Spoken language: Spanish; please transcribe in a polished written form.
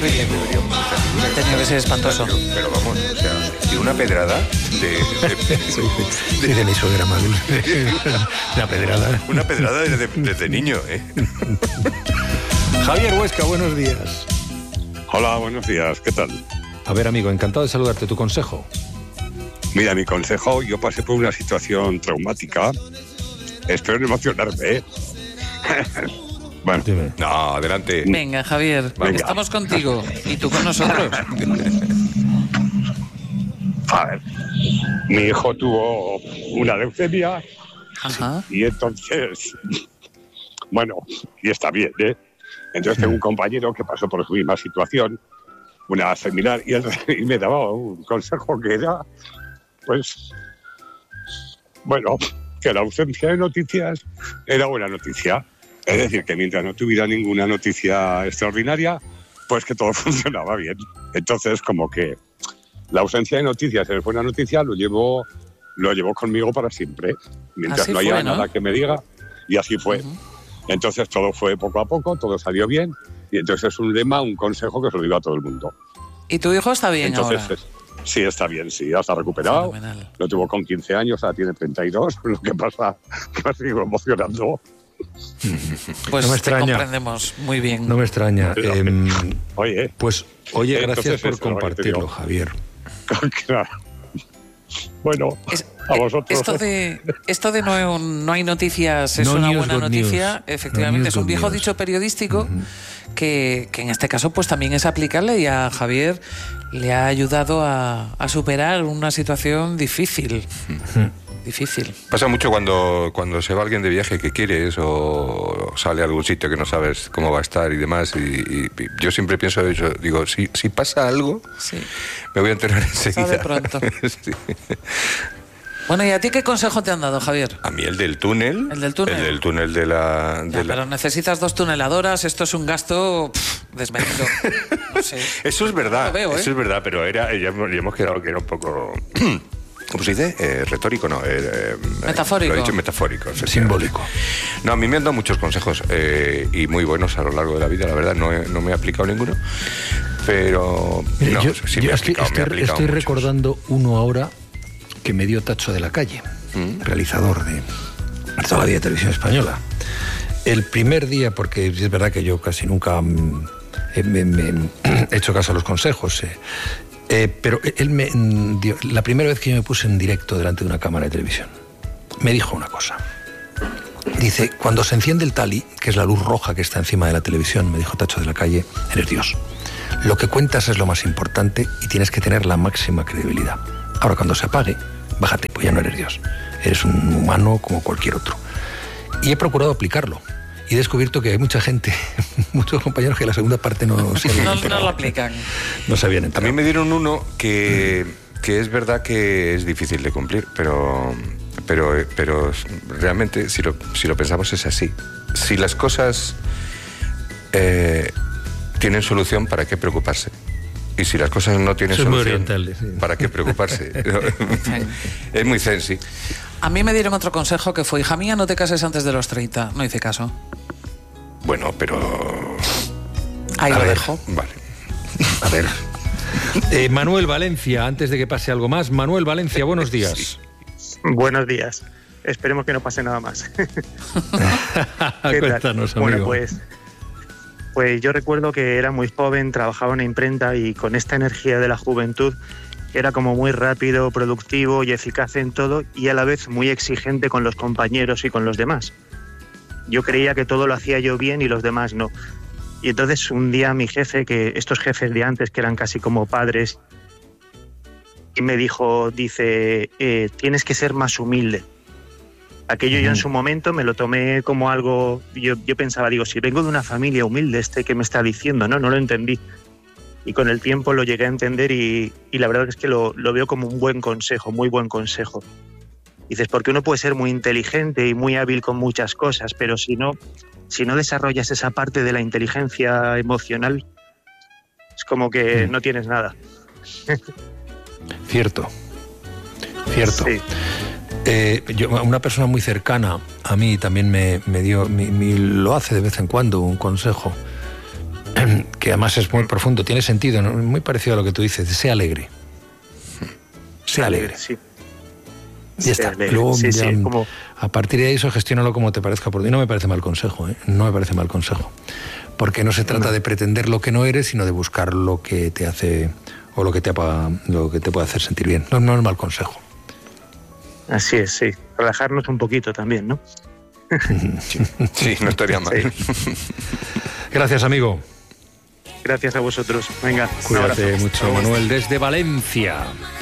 Tenía que ser espantoso. Pero vamos, o sea, y una pedrada de mi suegra, Manuel. Una pedrada. Una pedrada desde niño, ¿eh? Javier Huesca, buenos días. Hola, buenos días, ¿qué tal? A ver, amigo, encantado de saludarte. ¿Tu consejo? Mira, mi consejo, yo pasé por una situación traumática. Espero no emocionarme, ¿eh? Bueno, dime. No, adelante. Venga, Javier, Venga. estamos contigo. Y tú con nosotros. A ver, mi hijo tuvo una leucemia Ajá. y entonces, bueno, y está bien, ¿eh? Entonces tengo un compañero que pasó por su misma situación, una similar, y me daba un consejo que era, pues, bueno, que la ausencia de noticias era buena noticia. Es decir, que mientras no tuviera ninguna noticia extraordinaria, pues que todo funcionaba bien. Entonces, como que la ausencia de noticias es buena noticia, lo llevo conmigo para siempre. Mientras Así no haya fue, ¿no? nada que me diga, y así fue. Uh-huh. Entonces todo fue poco a poco, todo salió bien, y entonces es un lema, un consejo que se lo digo a todo el mundo. ¿Y tu hijo está bien Entonces, ahora? sí, está bien, sí, ya está recuperado. Fenomenal. Lo tuvo con 15 años, ahora tiene 32, lo que pasa que me sigo emocionando. Pues No me te extraña. comprendemos muy bien. No me extraña. Oye, Pues, oye, gracias entonces por eso, lo que te compartirlo, digo. Javier. claro. Bueno, a vosotros. Esto de no hay noticias es No una news, buena good noticia, news. efectivamente, No news, es un good viejo news. dicho periodístico que en este caso pues también es aplicable y a Javier le ha ayudado a superar una situación difícil. Difícil. Pasa mucho cuando se va alguien de viaje que quieres o sale a algún sitio que no sabes cómo va a estar y demás. Y yo siempre pienso eso, digo, si pasa algo, Sí. me voy a enterar enseguida. Sabe pronto. Sí. Bueno, ¿y a ti qué consejo te han dado, Javier? A mí el del túnel. ¿El del túnel? El del túnel de la... Ya, pero necesitas 2 tuneladoras, esto es un gasto desmedido. No sé. Eso es verdad, Lo veo, ¿eh? eso es verdad, pero ya hemos quedado que era un poco... ¿Cómo se dice? Retórico, no. Metafórico. Lo he dicho metafórico. Simbólico. No, a mí me han dado muchos consejos y muy buenos a lo largo de la vida, la verdad. No me he aplicado ninguno, pero... Mire, no, yo sí me he aplicado estoy muchos. recordando uno ahora que me dio Tacho de la Calle, realizador de toda la vida de Televisión Española. El primer día, porque es verdad que yo casi nunca me he hecho caso a los consejos, pero él me dio, la primera vez que yo me puse en directo delante de una cámara de televisión, me dijo una cosa. Dice, cuando se enciende el tali, que es la luz roja que está encima de la televisión, me dijo Tacho de la Calle, eres Dios. Lo que cuentas es lo más importante y tienes que tener la máxima credibilidad. Ahora, cuando se apague, bájate, pues ya no eres Dios. Eres un humano como cualquier otro. Y he procurado aplicarlo. Y he descubierto que hay mucha gente, muchos compañeros que la segunda parte no se habían No enterado. lo aplican. No se habían A enterado. mí me dieron uno que es verdad que es difícil de cumplir, pero realmente si lo pensamos es así. Si las cosas tienen solución, ¿para qué preocuparse? Y si las cosas no tienen Eso es muy solución, oriental, sí. ¿para qué preocuparse? Es muy zen, sí. A mí me dieron otro consejo que fue, hija mía, no te cases antes de los 30. No hice caso. Bueno, pero... Ahí A lo ver. dejo. Vale. A ver. Manuel Valencia, antes de que pase algo más. Manuel Valencia, buenos días. Buenos días. Esperemos que no pase nada más. ¿Qué tal? Cuéntanos, amigo. Bueno, pues yo recuerdo que era muy joven, trabajaba en una imprenta y con esta energía de la juventud era como muy rápido, productivo y eficaz en todo y a la vez muy exigente con los compañeros y con los demás. Yo creía que todo lo hacía yo bien y los demás no. Y entonces un día mi jefe, que estos jefes de antes que eran casi como padres, y me dice, tienes que ser más humilde. Aquello yo en su momento me lo tomé como algo, yo pensaba, digo, si vengo de una familia humilde, ¿qué me está diciendo? No lo entendí. Y con el tiempo lo llegué a entender y la verdad es que lo veo como un buen consejo, muy buen consejo. Dices, porque uno puede ser muy inteligente y muy hábil con muchas cosas, pero si no desarrollas esa parte de la inteligencia emocional, es como que no tienes nada. Cierto. Sí. Una persona muy cercana a mí también me dio, lo hace de vez en cuando, un consejo, que que además es muy profundo, tiene sentido, ¿no? Muy parecido a lo que tú dices, sea alegre. Sea alegre. Sí. Ya está. Alegre. Luego, Sí, ya, como... a partir de eso, gestiónalo como te parezca por ti. No me parece mal consejo, ¿eh? No me parece mal consejo. Porque no se trata de pretender lo que no eres, sino de buscar lo que te hace o lo que te puede hacer sentir bien. No es mal consejo. Así es, sí. Relajarnos un poquito también, ¿no? Sí, no estaría mal. Sí. Gracias, amigo. Gracias a vosotros. Venga, Cuídate un abrazo. mucho, Manuel, desde Valencia.